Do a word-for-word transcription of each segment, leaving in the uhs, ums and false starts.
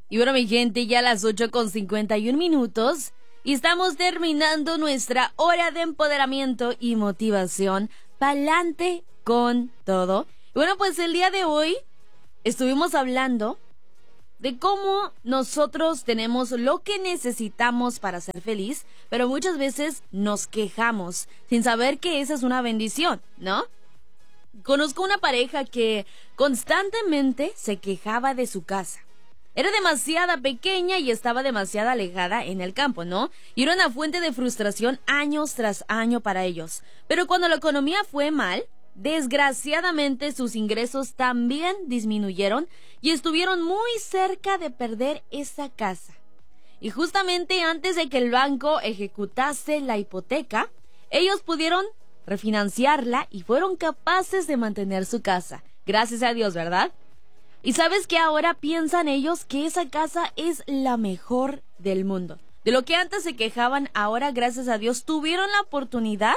Y bueno, mi gente, ya a las ocho con cincuenta y un minutos y estamos terminando nuestra hora de empoderamiento y motivación. Pa'lante con todo. Y bueno, pues el día de hoy estuvimos hablando de cómo nosotros tenemos lo que necesitamos para ser feliz, pero muchas veces nos quejamos sin saber que esa es una bendición, ¿no? Conozco una pareja que constantemente se quejaba de su casa. Era demasiado pequeña y estaba demasiado alejada en el campo, ¿no? Y era una fuente de frustración años tras año para ellos. Pero cuando la economía fue mal, desgraciadamente sus ingresos también disminuyeron y estuvieron muy cerca de perder esa casa. Y justamente antes de que el banco ejecutase la hipoteca, ellos pudieron refinanciarla y fueron capaces de mantener su casa. Gracias a Dios, ¿verdad? Y sabes que ahora piensan ellos que esa casa es la mejor del mundo. De lo que antes se quejaban, ahora gracias a Dios tuvieron la oportunidad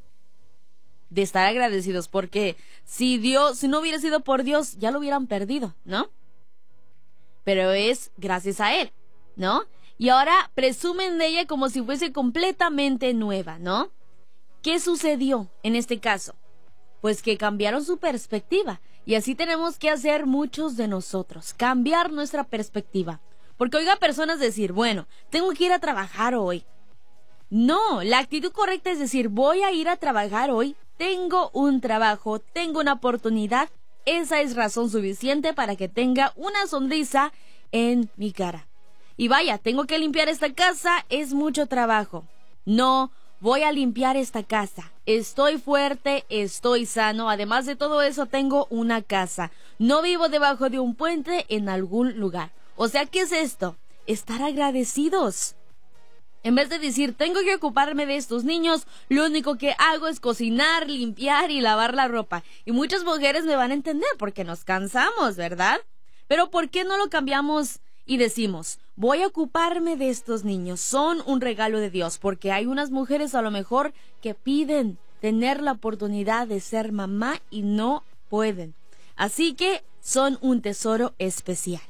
de estar agradecidos, porque si Dios, si no hubiera sido por Dios, ya lo hubieran perdido, ¿no? Pero es gracias a Él, ¿no? Y ahora presumen de ella como si fuese completamente nueva, ¿no? ¿Qué sucedió en este caso? Pues que cambiaron su perspectiva. Y así tenemos que hacer muchos de nosotros, cambiar nuestra perspectiva. Porque oiga personas decir, bueno, tengo que ir a trabajar hoy. No, la actitud correcta es decir, voy a ir a trabajar hoy, tengo un trabajo, tengo una oportunidad. Esa es razón suficiente para que tenga una sonrisa en mi cara. Y vaya, tengo que limpiar esta casa, es mucho trabajo. No, voy a limpiar esta casa. Estoy fuerte, estoy sano. Además de todo eso, tengo una casa. No vivo debajo de un puente en algún lugar. O sea, ¿qué es esto? Estar agradecidos. En vez de decir, tengo que ocuparme de estos niños, lo único que hago es cocinar, limpiar y lavar la ropa. Y muchas mujeres me van a entender porque nos cansamos, ¿verdad? Pero ¿por qué no lo cambiamos y decimos, voy a ocuparme de estos niños, son un regalo de Dios? Porque hay unas mujeres a lo mejor que piden tener la oportunidad de ser mamá y no pueden. Así que son un tesoro especial.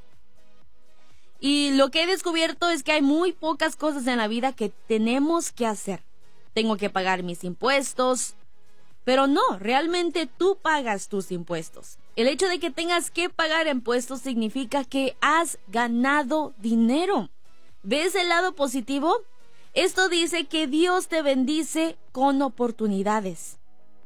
Y lo que he descubierto es que hay muy pocas cosas en la vida que tenemos que hacer. Tengo que pagar mis impuestos, pero no, realmente tú pagas tus impuestos. El hecho de que tengas que pagar impuestos significa que has ganado dinero. ¿Ves el lado positivo? Esto dice que Dios te bendice con oportunidades.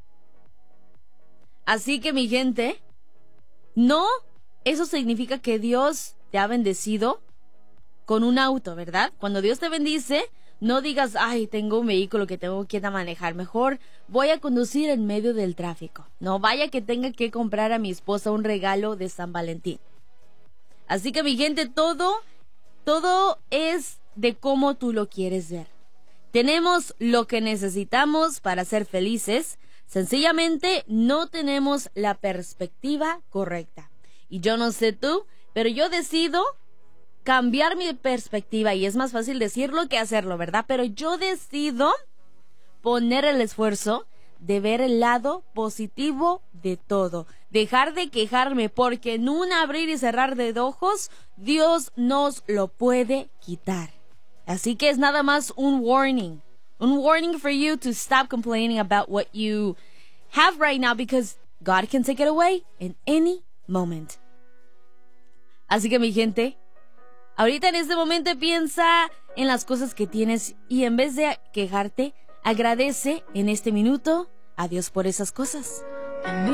Así que mi gente, no, eso significa que Dios te ha bendecido con un auto, ¿verdad? Cuando Dios te bendice, no digas, ay, tengo un vehículo que tengo que manejar, mejor voy a conducir en medio del tráfico. No vaya que tenga que comprar a mi esposa un regalo de San Valentín. Así que mi gente, todo, todo es de cómo tú lo quieres ver. Tenemos lo que necesitamos para ser felices, sencillamente no tenemos la perspectiva correcta. Y yo no sé tú, pero yo decido cambiar mi perspectiva y es más fácil decirlo que hacerlo, ¿verdad? Pero yo decido poner el esfuerzo de ver el lado positivo de todo. Dejar de quejarme porque en un abrir y cerrar de ojos, Dios nos lo puede quitar. Así que es nada más un warning. Un warning for you to stop complaining about what you have right now because God can take it away in any moment. Así que mi gente, ahorita en este momento piensa en las cosas que tienes y en vez de quejarte, agradece en este minuto a Dios por esas cosas.